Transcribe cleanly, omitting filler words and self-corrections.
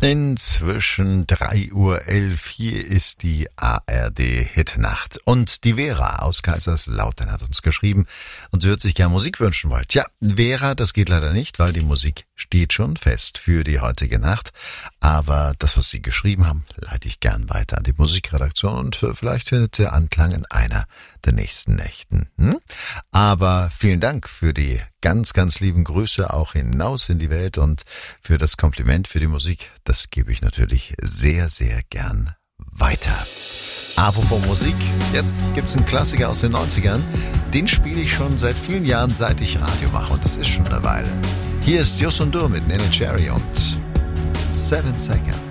Inzwischen 3:11 Uhr. Hier ist die ARD-Hitnacht. Und die Vera aus Kaiserslautern hat uns geschrieben und sie würde sich gerne Musik wünschen wollen. Tja, Vera, das geht leider nicht, weil die Musik steht schon fest für die heutige Nacht. Aber das, was Sie geschrieben haben, leite ich gern weiter an die Musikredaktion und vielleicht findet ihr Anklang in einer der nächsten Nächten. Aber vielen Dank für die ganz, ganz lieben Grüße auch hinaus in die Welt und für das Kompliment für die Musik. Das gebe ich natürlich sehr, sehr gern weiter. Apropos Musik, jetzt gibt's einen Klassiker aus den 90ern. Den spiele ich schon seit vielen Jahren, seit ich Radio mache und das ist schon eine Weile. Hier ist Jus und Dur mit Nene Cherry und 7 Seconds.